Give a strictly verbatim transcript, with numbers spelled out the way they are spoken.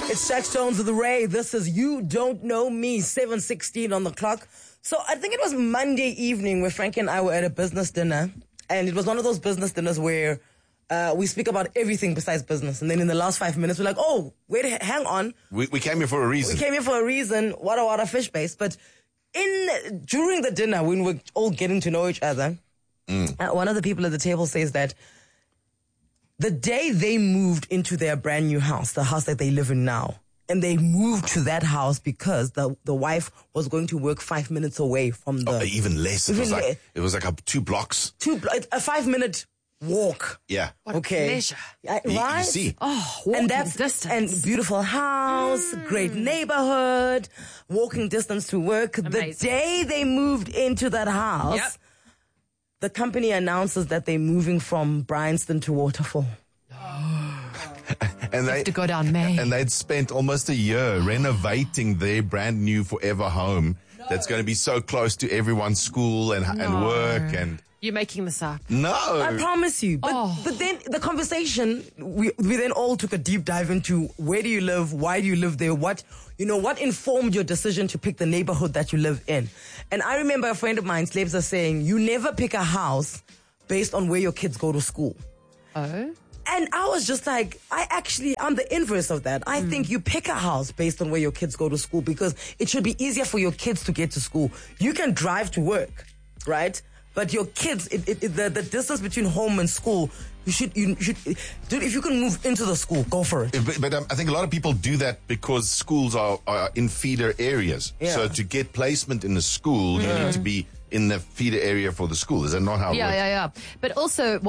It's Jack Jones with the Ray. This is You Don't Know Me, seven sixteen on the clock. So I think it was Monday evening where Frankie and I were at a business dinner. And it was one of those business dinners where uh, we speak about everything besides business. And then in the last five minutes, we're like, oh, wait, hang on. We, we came here for a reason. We came here for a reason. Wada wada fish base. But in during the dinner, when we're all getting to know each other, mm. uh, one of the people at the table says that the day they moved into their brand new house, the house that they live in now, and they moved to that house because the the wife was going to work five minutes away from the... Oh, even less. It even was like, le- it was like a, two blocks. Two, a five-minute walk. Yeah. What okay. pleasure. I, You, right? you see. Oh, walking And that's distance. and beautiful house, Mm. great neighborhood, walking distance to work. Amazing. The day they moved into that house, Yep. the company announces that they're moving from Bryanston to Waterfall. And they to go down May. And they'd spent almost a year renovating their brand new forever home that's going to be so close to everyone's school and, and No. work and... You're making this up. No. I promise you. But Oh. but then the conversation, we we then all took a deep dive into where do you live, why do you live there, what you know, what informed your decision to pick the neighborhood that you live in. And I remember a friend of mine, Slabs, saying, you never pick a house based on where your kids go to school. Oh? And I was just like, I actually, I'm the inverse of that. I mm. think you pick a house based on where your kids go to school because it should be easier for your kids to get to school. You can drive to work, right? But your kids, it, it, it, the, the distance between home and school, you should, you should, dude, if you can move into the school, go for it. But, but um, I think a lot of people do that because schools are, are in feeder areas. Yeah. So to get placement in the school, you Yeah. need to be in the feeder area for the school. Is that not how it Yeah, works? yeah, yeah. But also...